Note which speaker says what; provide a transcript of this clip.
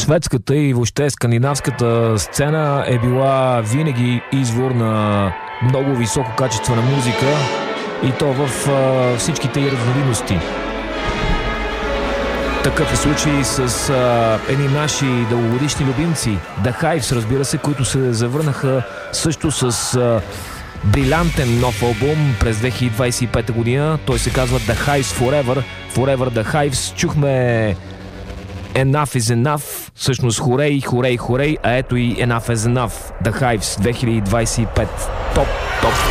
Speaker 1: Шведската и въобще скандинавската сцена е била винаги извор на много високо качество на музика, и то в всичките й разновидности. Такъв е случай с едни наши дългогодишни любимци, The Hives, разбира се, които се завърнаха също с брилянтен нов албум през 2025 година. Той се казва The Hives Forever. Forever The Hives. Чухме Enough is Enough, всъщност хорей, хорей, хорей, а ето и Enough is Enough, The Hives 2025. Топ, топ.